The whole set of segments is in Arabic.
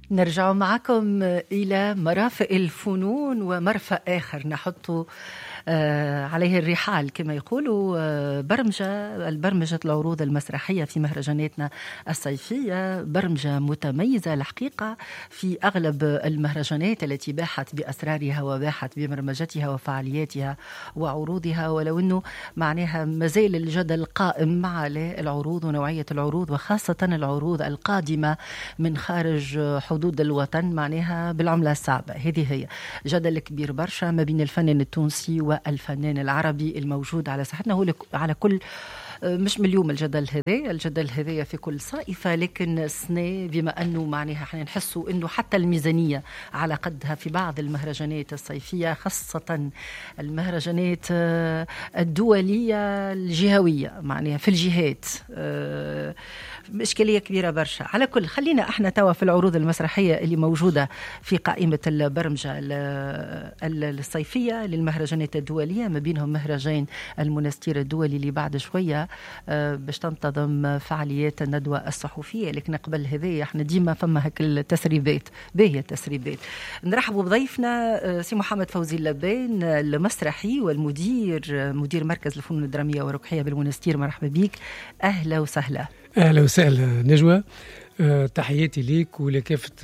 نرجع معكم إلى مرافق الفنون ومرفق آخر نحطه عليه الرحال كما يقولوا برمجة العروض المسرحية في مهرجاناتنا الصيفية. برمجة متميزة الحقيقة في أغلب المهرجانات التي باحت بأسرارها وباحت ببرمجتها وفعالياتها وعروضها، ولو أنه معناها مازال الجدل قائم مع العروض ونوعية العروض، وخاصة العروض القادمة من خارج حدود الوطن معناها بالعملة الصعبة. هذه هي جدل كبير برشا ما بين الفنان التونسي والفنان العربي الموجود على ساحتنا. هو على كل مش من اليوم الجدل هذا في كل صائفة، لكن السنة بما أنه معناها احنا نحسوا أنه حتى الميزانية على قدها في بعض المهرجانات الصيفية، خاصة المهرجانات الدولية الجهوية معناها في الجهات، إشكالية كبيرة برشا. على كل خلينا احنا توا في العروض المسرحية اللي موجودة في قائمة البرمجة الصيفية للمهرجانات الدولية، ما بينهم مهرجان المنستير الدولي اللي بعد شوية باش تنتظم فعاليات الندوة الصحفية. لكن قبل هذه احنا ديما فما هك التسريبات باهية التسريبات. نرحبوا بضيفنا سي محمد فوزي اللبان المسرحي مدير مركز الفنون الدرامية والرقحية بالمنستير. مرحبا بك، أهلا وسهلا. أهلا وسهلا نجوى، تحياتي ليك ولكافة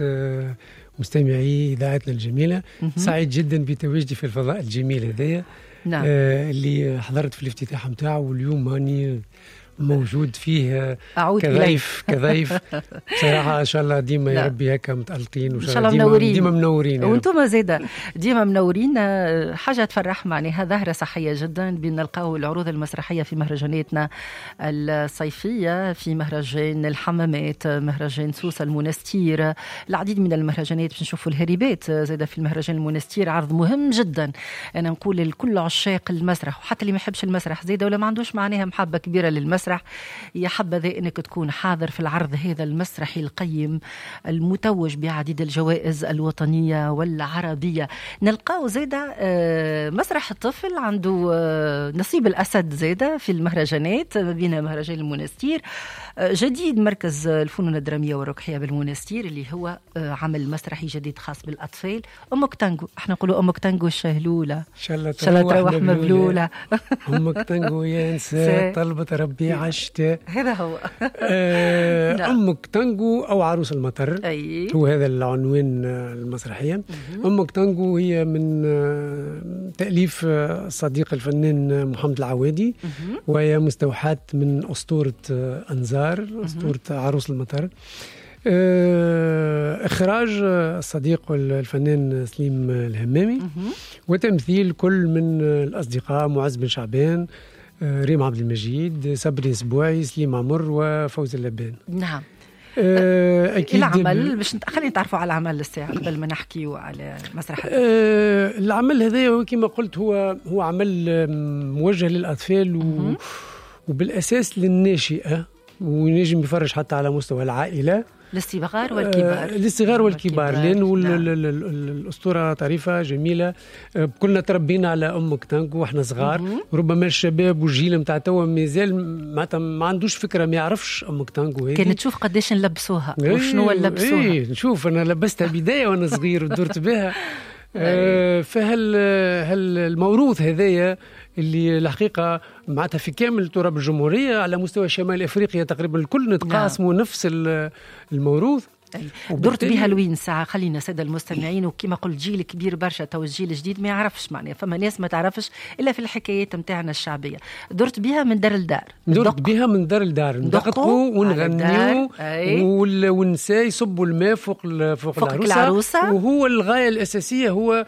مستمعي إذاعتنا الجميلة. سعيد جدا بتواجدي في الفضاء الجميل هذايا. نعم. اللي حضرت في الافتتاح متاعه، واليوم هاني موجود فيه كضيف صراحة. إن شاء الله ديما يا ربي هكا متألقين، وإن شاء الله ديما منورين، وانتم زيدا ديما منورين. حاجة تفرح معناها، ظاهرة صحية جدا بأن نلقاو العروض المسرحية في مهرجاناتنا الصيفية، في مهرجان الحمامات، مهرجان سوسة المنستير، العديد من المهرجانات. باش نشوفوا الهريبات زيدا في المهرجان المنستير، عرض مهم جدا. أنا نقول لكل عشاق المسرح وحتى اللي ما يحبش المسرح زيدا ولا ما عندوش معناها محبة كبيرة للمسرح، يا حبذا انك تكون حاضر في العرض هذا المسرحي القيم المتوج بعديد الجوائز الوطنية والعربية. نلقاو زيدا مسرح الطفل عنده نصيب الأسد زيدا في المهرجانات، ما بين مهرجان المنستير جديد مركز الفنون الدرامية والرقحية بالمنستير، اللي هو عمل مسرحي جديد خاص بالأطفال. أمك تانجو، احنا نقولوا أمك تانجو الشهلولة، إن شاء الله تروح مبلولة. أمك تانجو ينسى طلبة ربي عشت، هذا هو. أمك تانجو أو عروس المطر، هو هذا العنوان المسرحية. أمك تانجو هي من تأليف صديق الفنان محمد العوادي، وهي مستوحاة من أسطورة أنزار، أسطورة عروس المطر. إخراج الصديق الفنان سليم الهمامي، وتمثيل كل من الأصدقاء: معز بن شعبان، ريم عبد المجيد، صبري اسبوعي، سليم عمر، وفوز اللبان. نعم. أكيد العمل باش خلينا نتعرفوا على العمل للساعة قبل ما نحكيوا على مسرح العمل هذا كما قلت هو عمل موجه للأطفال وبالأساس للناشئة، ونجم يفرج حتى على مستوى العائلة، للصغار والكبار، لأنه الأسطورة طريفة جميلة. كلنا تربينا على أمك تانجو وإحنا صغار. ربما الشباب والجيل متاع توا مازال ما عندوش فكرة، ما يعرفش أمك تانجو هذه. كانت تشوف قديش نلبسوها وشنو نلبسوها. نشوف أنا لبستها بداية وأنا صغير ودرت بها. فهل الموروث هذايا اللي الحقيقة معناتها في كامل تراب الجمهورية على مستوى شمال أفريقيا تقريبا الكل نتقاسموا نفس الموروث. درت بها لوين ساعة. خلينا سادة المستمعين، وكما قلت جيل كبير برشا، تو الجيل الجديد ما يعرفش معناها، فما ناس ما تعرفش إلا في الحكايات متاعنا الشعبية. درت بها من دار لدار، ندقوا ونغنيوا، والنساء يصبوا الماء فوق العروسة. وهو الغاية الأساسية هو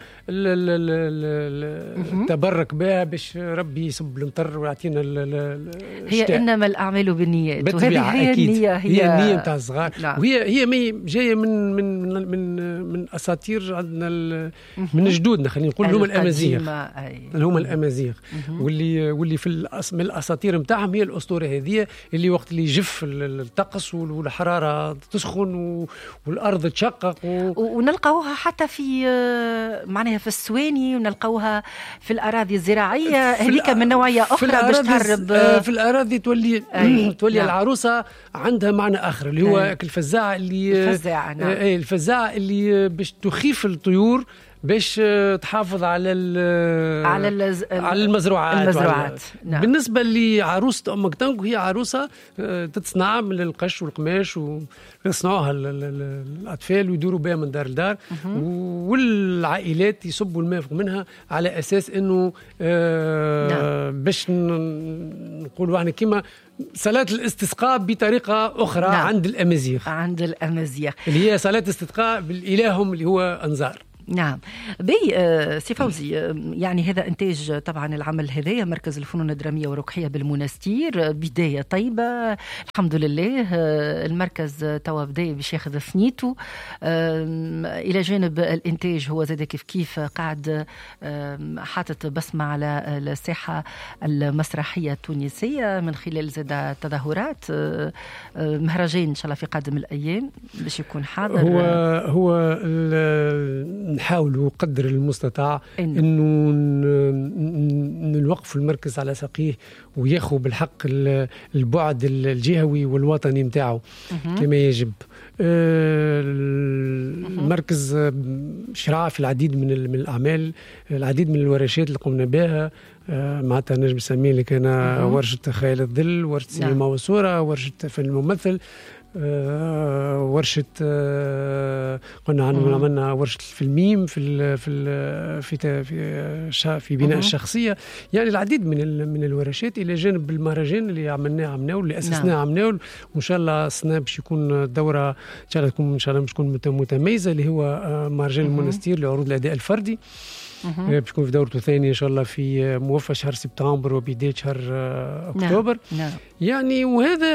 التبرك بها باش ربي يصب المطر ويعطينا هي إنما الأعمال بالنيات، وهذه هي النية متاع الصغار. وهي جايه من اساطير عندنا من جدودنا، خلينا نقول هم الامازيغ، واللي من الاساطير نتاعهم هي الاسطوره هذه، اللي وقت اللي يجف الطقس والحراره تسخن والارض تشقق ونلقاوها حتى في معناها في السواني، ونلقاوها في الاراضي الزراعيه هذيك من نوعيه اخرى باش تهرب في الاراضي تولي العروسه عندها معنى اخر، اللي هو الفزاعه اللي الفزاعة. نعم. الفزاعة اللي باش تخيف الطيور باش تحافظ على المزروعات. نعم. بالنسبة لعروسة أمك تانجو هي عروسة تتصنع من القش والقماش ويصنعوها الأطفال ويدوروا بها من دار لدار، والعائلات يصبوا الماء منها على أساس أنه باش نقولوا يعني كما صلاة الاستسقاء بطريقة أخرى. نعم. عند الأمازيغ اللي هي صلاة استسقاء بالإلههم اللي هو أنزار. نعم. سي فوزي، يعني هذا إنتاج طبعا العمل هذايا مركز الفنون الدرامية والروحية بالمنستير، بداية طيبة الحمد لله. المركز توا بداية باش ياخذ ثنيته، إلى جانب الإنتاج هو زاد كيف قاعد حاطط بصمة على الساحة المسرحية التونسية من خلال زاد تظاهرات، مهرجان إن شاء الله في قادم الأيام باش يكون حاضر. هو نحاولوا قدر المستطاع انه نوقف المركز على ساقيه وياخذ بالحق البعد الجهوي والوطني نتاعو كما يجب. المركز شرع في العديد من الأعمال، العديد من الورشات اللي قمنا بها، معناتها نجم نسميه اللي كان ورشة خيال الظل، ورشة سينما وصورة، ورشة فن الممثل، ورشة قلنا عملنا ورشة الفيلميم في بناء الشخصية، يعني العديد من الورشات إلى جانب المهرجان اللي عملناه واللي أسسناه عملناه، وإن شاء الله السنة باش يكون الدورة إن شاء الله تكون متميزة، اللي هو مهرجان المنستير لعروض الأداء الفردي. باش يكون في دورته الثانية إن شاء الله في موفى شهر سبتمبر وبداية شهر أكتوبر. نعم. يعني وهذا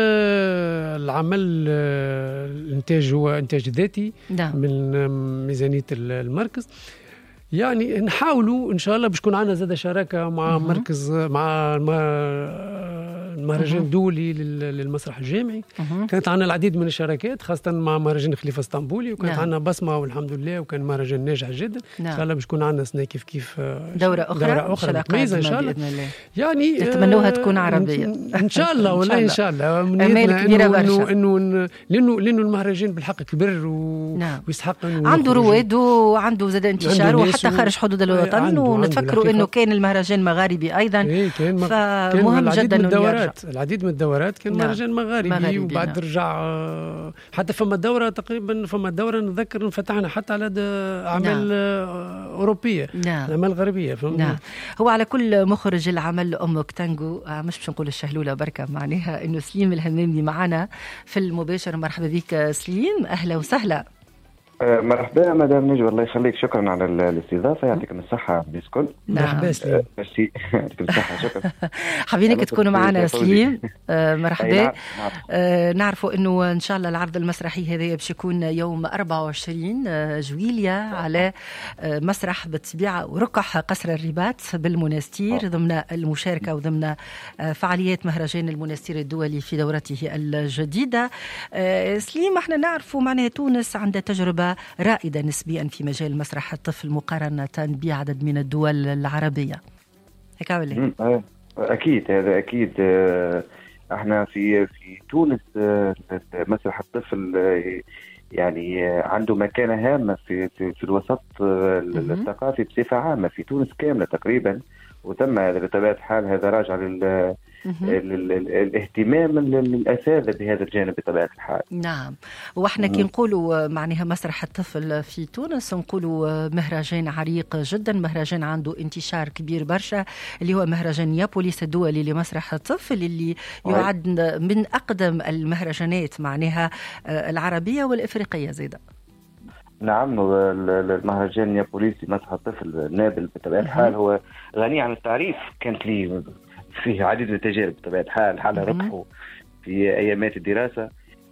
العمل الإنتاج هو إنتاج ذاتي من ميزانية المركز. يعني نحاولوا إن شاء الله باش يكون عندنا زاد شراكة مع مركز مع المهرجان الدولي للمسرح الجامعي. كانت عندنا العديد من الشراكات خاصة مع مهرجان خليفة اسطنبولي، وكانت عندنا بصمة والحمد لله، وكان مهرجان ناجح جدا. إن شاء الله باش يكون عندنا سنة كيف دورة أخرى متميزة إن شاء الله بإذن الله. يعني نتمنوها تكون عربية إن شاء الله. والله إن شاء الله أمال كبيرة برشا، لأنه المهرجان بالحق كبر ويستحق عنده رواد وعنده زاد انتشار وحتى خارج حدود الوطن، ونتفكروا انه كان المهرجان مغاربي ايضا، فمهم جدا انه العديد من الدورات كان مهرجان مغاربي وبعد رجع حتى فما دورة تقريبا، فما دورة نذكر فتحنا حتى على أعمال أوروبية، أعمال غربية. هو على كل مخرج العمل أمك تانجو، مش باش نقول الشهلولة بركة، معناها إنه سليم الهمامي معنا في المباشر. مرحبا بك سليم، أهلا وسهلا. مرحبا مدام نجوى، الله يخليك، شكرا على الاستضافه، يعطيكم الصحه بسكن. مرحبا سليم. ميرسي، يعطيكم الصحه، شكرا. حابينك تكونوا معنا سليم. مرحبا. نعرفوا انه ان شاء الله العرض المسرحي هذا باش يكون يوم 24 جويليا على مسرح بالطبيعه ورقح قصر الرباط بالمنستير، ضمن المشاركه وضمن فعاليات مهرجان المنستير الدولي في دورته الجديده. سليم، احنا نعرفوا معناها تونس عندها تجربة رائدة نسبيا في مجال مسرح الطفل مقارنة بعدد من الدول العربية، هيك ولا؟ أكيد، هذا أكيد. احنا في تونس مسرح الطفل يعني عنده مكانة هامة في الوسط الثقافي بصفة عامة في تونس كاملة تقريبا، وتم هذا بطبيعة الحال، هذا راجع الاهتمام الأساتذة بهذا الجانب بطبيعة الحال. نعم، واحنا كي نقولوا معناها مسرح الطفل في تونس نقولوا مهرجان عريق جدا، مهرجان عنده انتشار كبير برشا، اللي هو مهرجان نيابوليس الدولي لمسرح الطفل، اللي يعد من أقدم المهرجانات معناها العربية والإفريقية زيدا. نعم، المهرجان نيابوليس لمسرح الطفل نابل بطبيعة الحال هو غني عن التعريف، كانت لي فيه عديد من التجارب بطبيعة الحال، حالها ربحه في أيامات الدراسة.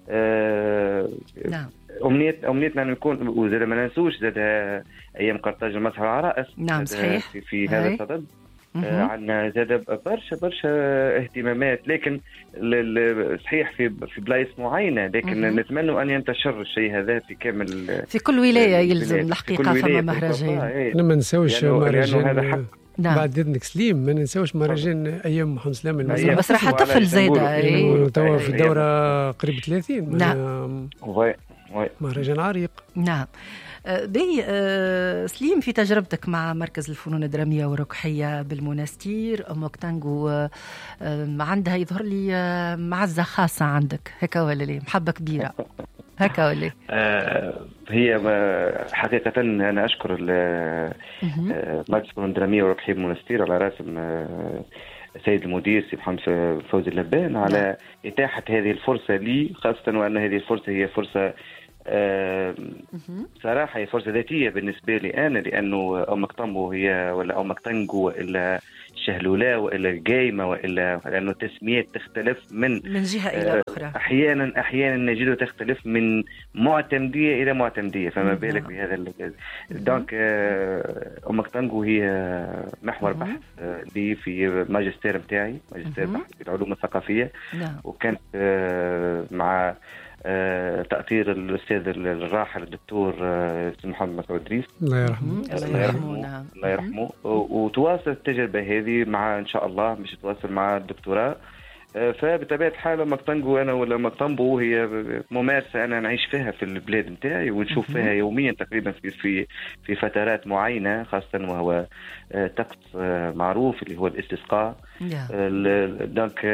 نعم. أمنيتنا نكون، وزاد ما ننسوش زاد أيام قرطاج المسرح العرائس. نعم صحيح. في هذا الصدد عندنا زاد برشا اهتمامات، لكن صحيح في بلايص معينة، لكن نتمنى أن ينتشر الشيء هذا في كامل، في كل ولاية يلزم الحقيقة فما مهرجان. ما ننسوش مهرجان نعم. بعد إذنك سليم، ما ننساوش مهرجان أيام محمد سلام مسرح الطفل زايدة توا في الدورة قريب 30. نعم. مهرجان عريق. نعم. سليم، في تجربتك مع مركز الفنون الدرامية والركحية بالمنستير، أمك تانجو عندها يظهر لي معزة خاصة عندك، هكا ولا ليه؟ محبة كبيرة هكا ولا؟ هي حقيقة أنا أشكر مركز الفنون الدرامية والركحية بالمنستير على راسم السيد المدير سي محمد فوزي اللبان على إتاحة هذه الفرصة لي، خاصة وأن هذه الفرصة هي فرصة صراحة هي فرصة ذاتية بالنسبة لي أنا، لأنه أمك طنبو هي ولا أمك تنجو وإلا شهلولة وإلا القايمة وإلا، لأنه التسميات تختلف من جهة إلى أخرى. أحيانا نجد تختلف من معتمدية إلى معتمدية، فما بالك بهذا دونك أمك تنجو هي محور بحث لي في ماجستير متاعي، ماجستير بحث في العلوم الثقافية. وكانت مع تأثير الأستاذ الراحل الدكتور محمد مسعود ريس الله يرحمه. الله يرحمه. وتواصل التجربة هذه مع إن شاء الله مش تواصل مع الدكتوراه. فبطبيعة الحال أمك تنجو أنا ولا أمك طنبو هي ممارسة أنا نعيش فيها في البلاد متاعي ونشوف فيها يوميا تقريبا في فترات معينة، خاصة وهو طقس معروف اللي هو الاستسقاء. دونك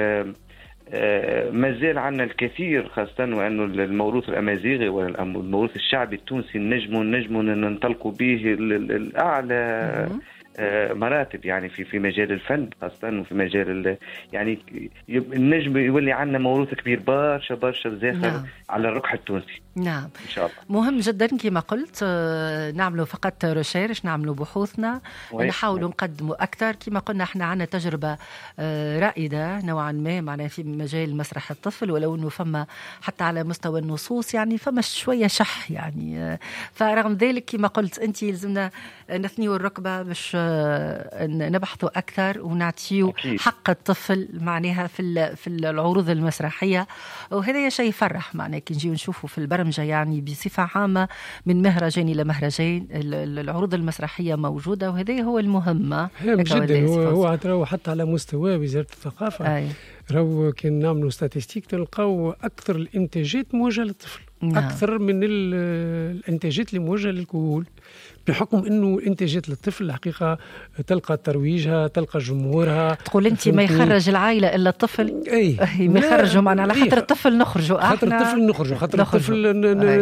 ما زال عنا الكثير، خاصة وأنه الموروث الأمازيغي والموروث الشعبي التونسي نجموا ننطلقوا به الأعلى مراتب، يعني في مجال الفن خاصة وفي مجال يعني النجم يولي عنا موروث كبير برشا زاخر على الركح التونسي. نعم إن شاء الله. مهم جدا كما قلت، نعملوا فقط ريشيرش، نعملوا بحوثنا، نحاولوا نقدموا أكثر. كما قلنا احنا عنا تجربة رائدة نوعا ما معنا في مجال مسرح الطفل، ولو أنه فما حتى على مستوى النصوص يعني فما شوية شح يعني. فرغم ذلك كما قلت أنت لازمنا نثنيوا الركبة باش نبحثوا أكثر ونعطيوا حق الطفل معناها في العروض المسرحية، وهذا شيء يفرح معنا كي نجي نشوفوا في البرمجة يعني بصفة عامة من مهرجان إلى مهرجان العروض المسرحية موجودة، وهذا هو المهم. هام جدا. هو حتى على مستوى وزارة الثقافة راهو كان نعملوا ستاتستيك تلقاو أكثر الإنتاجات موجهة للطفل أكثر من الإنتاجات اللي موجهة للكهول، بحكم انه انتاجات للطفل الحقيقه تلقى ترويجها، تلقى جمهورها. تقول انت ما يخرج العائله الا الطفل، ما يخرجوا معنا على خاطر الطفل نخرجوا، خاطر الطفل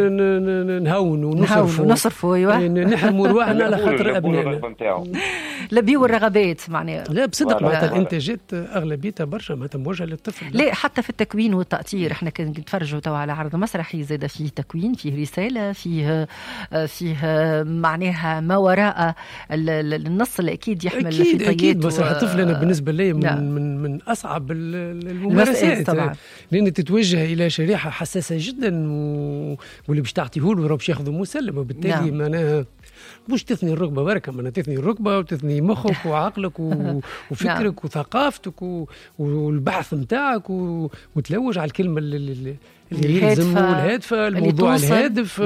نهونوا ونصرفوا نحرموا رواحنا على خاطر ابنائنا. لبيوا الرغبات معناها. لا بصدق معناتها الانتاجات اغلبيتها برشا معناتها موجهه للطفل. لا حتى في التكوين والتأطير، احنا كنا نتفرجوا توا على عرض مسرحي زاد فيه تكوين، فيه رساله، فيه معناها ما وراء النص اللي اكيد يحمل في طياته. اكيد مسرح الطفل انا بالنسبه لي من اصعب الممارسات طبعا، لان تتوجه الى شريحه حساسه جدا واللي باش تعطيه له باش ياخذ مسلم، وبالتالي معناها مش تثني الركبه بركه، معناها تثني الركبه وتثني مخك وعقلك وفكرك وثقافتك والبحث نتاعك وتلوج على الكلمه اللي يلزم الهادفه، الموضوع الهادف.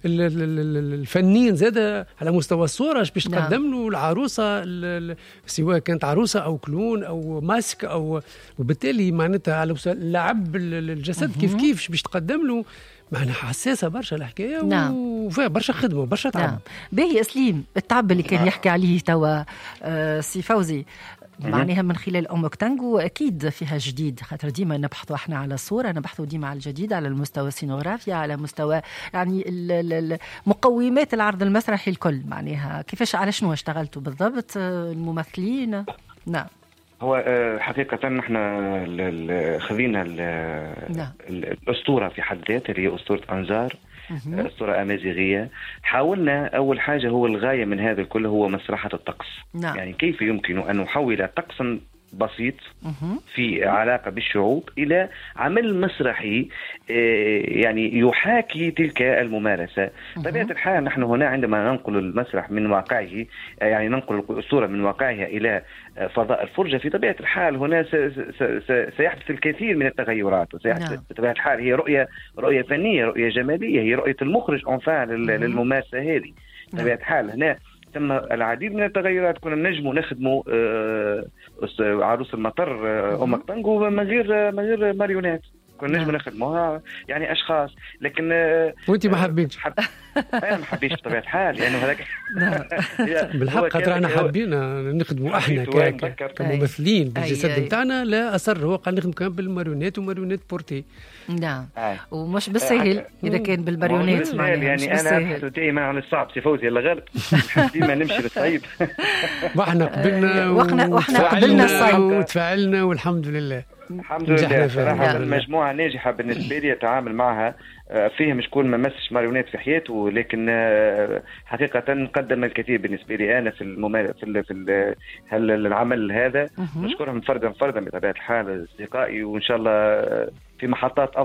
الفنيين زاد على مستوى الصوره باش تقدم له العروسه، سواء كانت عروسه او كلون او ماسك او، وبالتالي معناتها على لعب الجسد كيف باش تقدم له، معناها حساسه برشا الحكايه وفيها برشا خدمه برشا تعب. باهي سليم، التعب اللي كان يحكي عليه توا سي فوزي معناها من خلال أمك تانجو أكيد فيها جديد، خاطر ديما نبحثوا احنا على الصورة، نبحثوا ديما على الجديد على المستوى السينوغرافيا، على مستوى يعني مقومات العرض المسرحي الكل، معناها كيفاش على شنو اشتغلتوا بالضبط الممثلين؟ نعم. هو حقيقة نحن خذينا الأسطورة في حد ذاتها اللي هي أسطورة أنظار، أسطورة أمازيغية. حاولنا أول حاجة هو الغاية من هذا الكل هو مسرحة الطقس. يعني كيف يمكن أن نحول طقسا بسيط في علاقة بالشعوب إلى عمل مسرحي يعني يحاكي تلك الممارسة. طبيعة الحال نحن هنا عندما ننقل المسرح من واقعه، يعني ننقل الصورة من واقعها إلى فضاء الفرجة، في طبيعة الحال هنا سيحدث الكثير من التغيرات، وسيحدث بطبيعة الحال هي رؤية فنية، رؤية جمالية، هي رؤية المخرج للممارسة هذه. طبيعة الحال هنا ثم العديد من التغيرات، كنا نجموا نخدموا عروس المطر أمك تانجو من غير ماريونات، كنا نجم نخدموها يعني اشخاص، لكن وانت ما حبيتش؟ انا ما حبيتش بطبيعه الحال، لانه هذاك بالحق خاطر احنا حابين نخدموا احنا كممثلين بالجسد نتاعنا. لا اصر هو قال نخدم كمان بالماريونات وماريونات بورتي. نعم ومش بالسهل اذا كان بالماريونات يعني انا دائما على الصعب سي فوزي يلا غالب ديما نمشي للصعيب. واحنا قبلنا واحنا قبلنا الصعيب وتفاعلنا والحمد لله. الحمد لله صراحة المجموعة ناجحة بالنسبة لي، أتعامل معها فيها مش كل ما مسش ماريونات في حياته، لكن حقيقة قدم الكثير بالنسبة لي أنا في العمل هذا. نشكرهم فردا بطبيعة الحال أصدقائي، وإن شاء الله في محطات أفضل